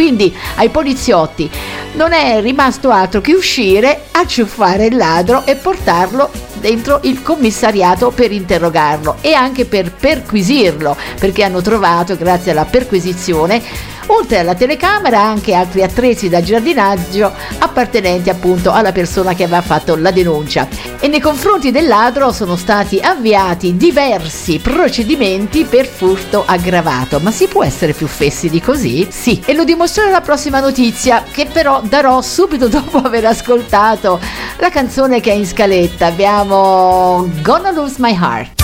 Quindi ai poliziotti non è rimasto altro che uscire, acciuffare il ladro e portarlo dentro il commissariato per interrogarlo e anche per perquisirlo, perché hanno trovato, grazie alla perquisizione, oltre alla telecamera, anche altri attrezzi da giardinaggio appartenenti appunto alla persona che aveva fatto la denuncia. E nei confronti del ladro sono stati avviati diversi procedimenti per furto aggravato. Ma si può essere più fessi di così? Sì, e lo dimostrerò la prossima notizia, che però darò subito dopo aver ascoltato la canzone che è in scaletta. Abbiamo Gonna Lose My Heart.